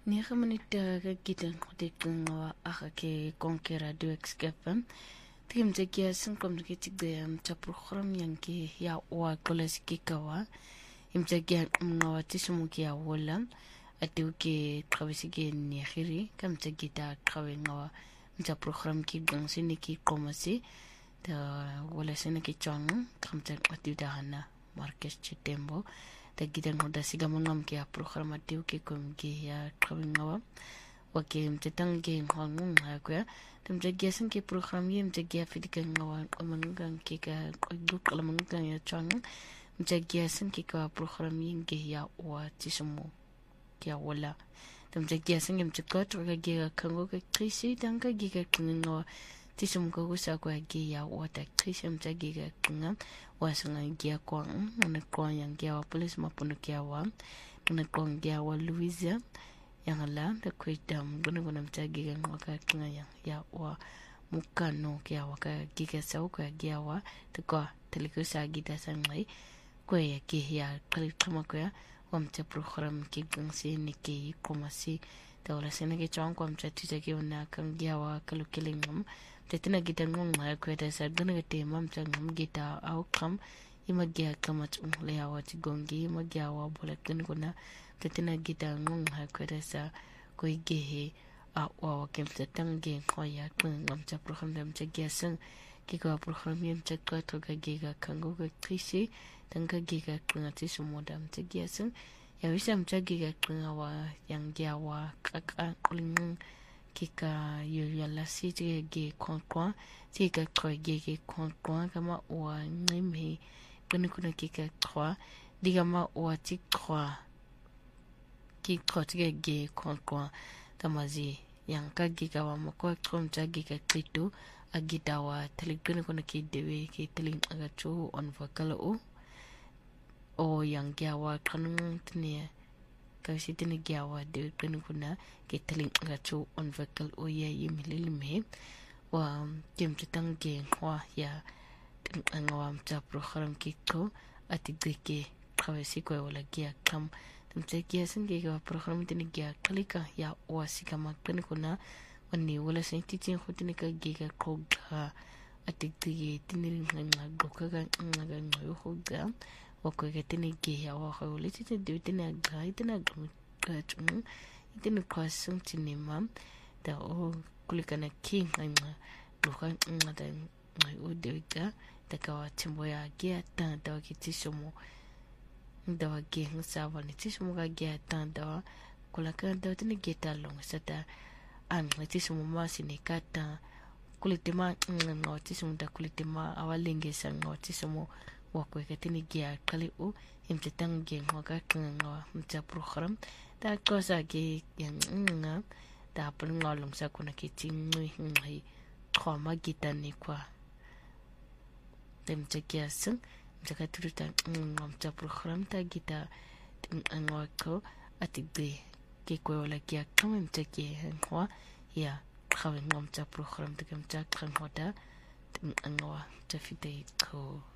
9 minute ga gidan kudikin wa aka ke konke radio excapem tim zekia sun communicating de ta program yanke ya wa kolas kikawa imzekia ngawa tisumuki ya wala atuke travesige ni khiri kam zegita travengawa mta program ki gansini ki komasi da wala sene ki chang kam te atidana marques chitembo da gidan hoda siga mangam ki program atuke kom ki ya travengawa wake mtetang ge ngongung hakwa temjegia sin ki program yem jegia fidika ngawa amangang ki ka duk alamangang ya chang mjegia sin ki ka program yinge ya wa tisumu kia wala temjegia sin yem chekot ga ge kango ka krisi tanga ge ka kingo tisumu ko gusa ko ge ya wa ta krisi mjegia kinga wasanga ge kwa na kwa yang ge wa police mapuno kia wa na kwa ge wa Louisa yang ala da kwedam guna mtagi ga waka kinga ya wa mukano kya waka giga sau ka giawa to ko telikusa gida sangai kwe ki ya kalitama kwa wamte program ki gangsi niki komasi da wala sene ke chong kwa mchati zaki wana kan giawa kalukilingam tetina gida ngong ma kwe da sa guna ga tema mchangam gida outcome imagia kama tungle ya wati gongi imagia wa bola kuna tetina gida ngong ha kwedasa koigehe a wa kemta tange khoya ngam cha program dam cha gyasang ki ko program yem cha ka to ga giga kango ga trisi tanga giga ngati sumodam cha gyasang ya wisam cha giga ngawa yang gyawa ka kuling ki ka yala si ge kon ti ka ko ge kon kama wa ngime kuna ki ka 3 digama wa ti 3 ki kotige ge kwa tamazi yang ka giga wa mako komcha giga kritu agita wa teligun kuna ki dewe ki teling agachu on vakalo o yang gya wa kanung tne ka sitini gya wa de kuna ki teling agachu on vakal o ya yimililme wa kimtang ge kwa ya ngawam cha program ki ko atigeke kawesi ko wala gya kam temjegia singe ga program tini gya kalika ya wasika makpen kuna wani wala sen teaching khutini ka giga koga atikti tini nga goka ga nga ngoyo hoga wako ga tini ge ya wa khawli tini tini ga tini ga chung tini kwasung tini mam da o kulika na ki nga luka nga da ngoyo dewiga da kawa timbo ya gya ta da wakitisomo dawa ge sawa ni tismu ga ge tanda kula ka dawa tini ge talong sata an tismu ma sini kata kulitima tismu da kulitima awalenge sang tismu wako ke tini ge kali u imtetang ge ngoga nga mta program da kosa ge yang nga da pun ngolong sa kuna ki tingui ngai khoma gitani kwa tem chekiasung jaka turuta ngomcha program ta gita ngwako atigbe ke ko la kia kamem teke ngwa ya khawen ngomcha program te kamcha khan hoda ngwa tafite ko